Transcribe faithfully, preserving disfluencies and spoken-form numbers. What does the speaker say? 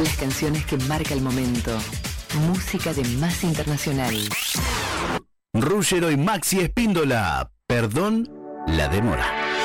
Las canciones que marca el momento. Música de Más Internacional. Ruggero y Maxi Espíndola. Perdón la demora.